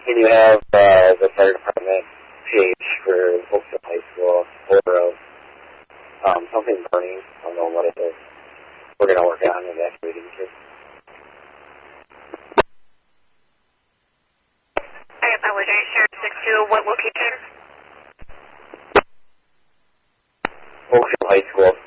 Can you have the fire department page for Oakville High School or something burning? I don't know what it is. We're going to work on evacuating kids. I apologize, Sheriff 6-2. What location? Oakville High School.